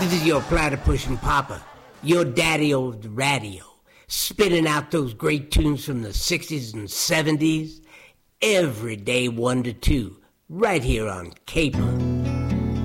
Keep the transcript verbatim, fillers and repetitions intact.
This is your platypus papa, your daddy old radio, spitting out those great tunes from the sixties and seventies, every day one to two, right here on Caper.